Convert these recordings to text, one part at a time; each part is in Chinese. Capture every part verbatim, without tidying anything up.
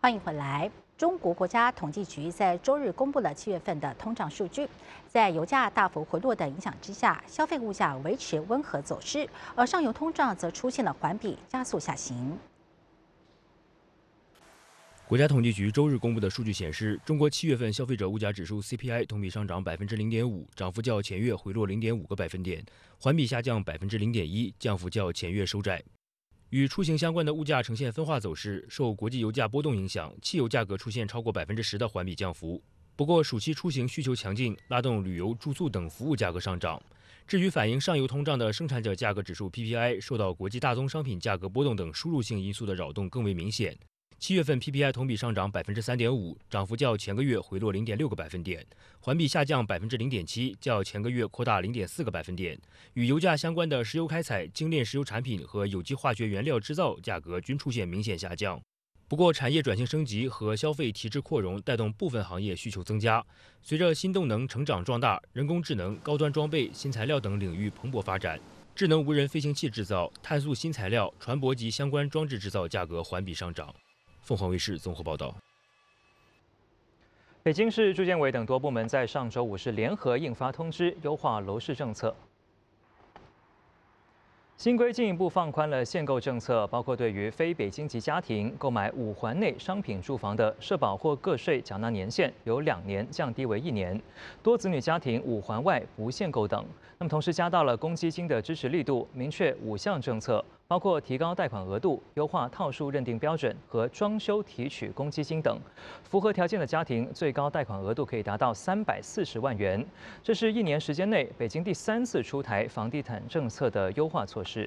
欢迎回来。中国国家统计局在周日公布了七月份的通胀数据，在油价大幅回落的影响之下，消费物价维持温和走势，而上游通胀则出现了环比加速下行。 国家统计局周日公布的数据显示，中国七月份消费者物价指数 C P I 同比上涨百分之零点五，涨幅较前月回落零点五个百分点，环比下降百分之零点一，降幅较前月收窄。与出行相关的物价呈现分化走势，受国际油价波动影响，汽油价格出现超过百分之十的环比降幅。不过，暑期出行需求强劲，拉动旅游、住宿等服务价格上涨。至于反映上游通胀的生产者价格指数 P P I， 受到国际大宗商品价格波动等输入性因素的扰动更为明显。七月份 P P I 同比上涨百分之三点五，涨幅较前个月回落零点六个百分点，环比下降百分之零点七，较前个月扩大零点四个百分点。与油价相关的石油开采、精炼石油产品和有机化学原料制造价格均出现明显下降。不过，产业转型升级和消费提质扩容带动部分行业需求增加。随着新动能成长壮大，人工智能、高端装备、新材料等领域蓬勃发展，智能无人飞行器制造、碳素新材料、船舶及相关装置制造价格环比上涨。凤凰卫视综合报道。 北京市住建委等多部门在上周五是联合印发通知，优化楼市政策。新规进一步放宽了限购政策，包括对于非北京籍家庭购买五环内商品住房的社保或个税缴纳年限由两年降低为一年，多子女家庭五环外不限购等。那么同时加大了公积金的支持力度，明确五项政策，包括提高贷款额度、优化套数认定标准和装修提取公积金等。符合条件的家庭最高贷款额度可以达到三百四十万元。这是一年时间内北京第三次出台房地产政策的优化措施。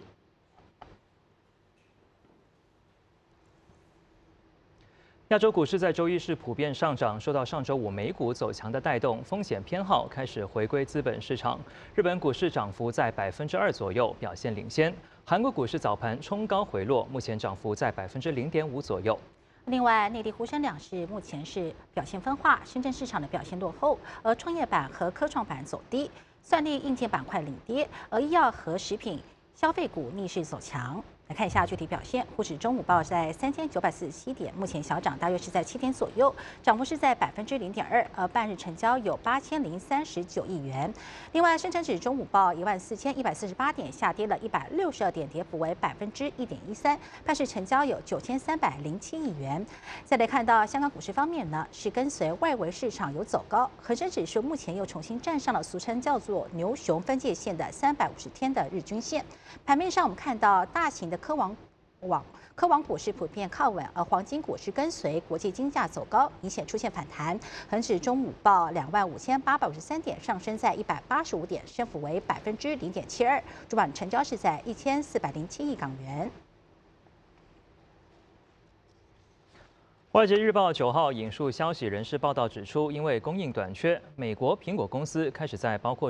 亚洲股市在周一是普遍上涨，受到上周五美股走强的带动，风险偏好开始回归资本市场。日本股市涨幅在百分之二左右，表现领先。韩国股市早盘冲高回落，目前涨幅在百分之零点五左右。 另外，内地沪深两市目前是表现分化，深圳市场的表现落后，而创业板和科创板走低，算力硬件板块领跌，而医药和食品、消费股逆势走强。来看一下具体表现，沪指中午报在三千九百四十七点，目前小涨大约是在七点左右，涨幅是在百分之零点二，而半日成交有八千零三十九亿元。另外，深成指中午报一万四千一百四十八点，下跌了一百六十二点，跌幅为百分之一点一三，半日成交有九千三百零七亿元。再来看到香港股市方面呢，是跟随外围市场有走高，恒生指数目前又重新站上了俗称叫做牛熊分界线的三百五十天的日均线。盘面上，我们看到大型的科网网科网股市普遍靠稳，而黄金股市跟随国际金价走高，明显出现反弹。恒指中午报两万五千八百五十三点，上升在一百八十五点，升幅为百分之零点七二。主板成交是在一千四百零七亿港元。 华尔街日报九号引述消息人士报道指出，因为供应短缺，美国苹果公司开始在包括